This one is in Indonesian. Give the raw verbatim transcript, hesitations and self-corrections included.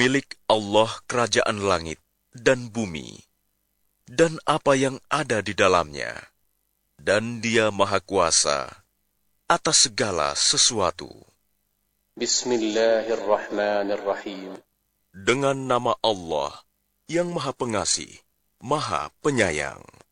Milik Allah kerajaan langit dan bumi, dan apa yang ada di dalamnya, dan Dia Maha Kuasa atas segala sesuatu. Bismillahirrahmanirrahim. Dengan nama Allah yang Maha Pengasih, Maha Penyayang.